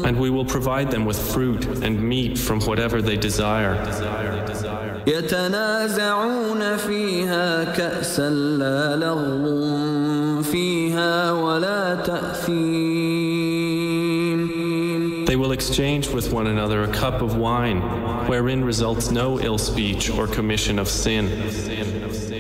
And we will provide them with fruit and meat from whatever they desire. يتنازعون فيها كأسا لا لغو فيها ولا تأثيم. They will exchange with one another a cup of wine, wherein results no ill speech or commission of sin.